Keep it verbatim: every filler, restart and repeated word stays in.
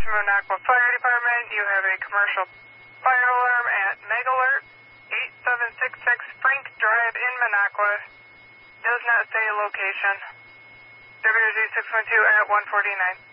Minocqua Fire Department. You have a commercial fire alarm at Megalert, eight seven six six Frank Drive in Minocqua. Does not say location. W G six one two at one forty-nine.